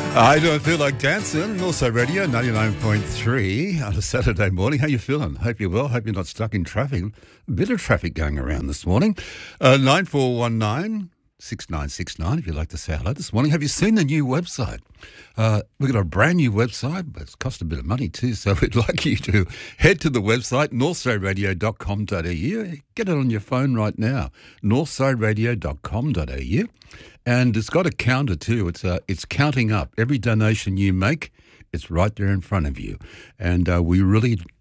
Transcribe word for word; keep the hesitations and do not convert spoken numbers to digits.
I don't feel like dancing. Also radio ninety-nine point three on a Saturday morning. How you feeling? Hope you're well. Hope you're not stuck in traffic. A bit of traffic going around this morning. Uh, nine four one nine, six nine six nine if you'd like to say hello this morning. Have you seen the new website? Uh, we've got a brand new website, but it's cost a bit of money too, so we'd like you to head to the website, northside radio dot com dot a u. Get it on your phone right now, northside radio dot com dot a u. And it's got a counter too. It's uh, it's counting up. Every donation you make, it's right there in front of you. And uh, we really